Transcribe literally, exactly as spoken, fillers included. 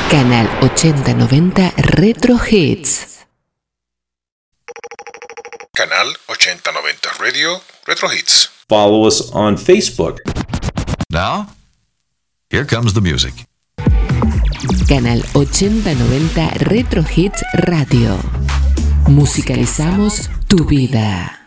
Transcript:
Canal ochenta noventa Retro Hits. Canal ochenta noventa Radio Retro Hits. Follow us on Facebook. Now, here comes the music. Canal ochenta noventa Retro Hits Radio. Musicalizamos tu vida.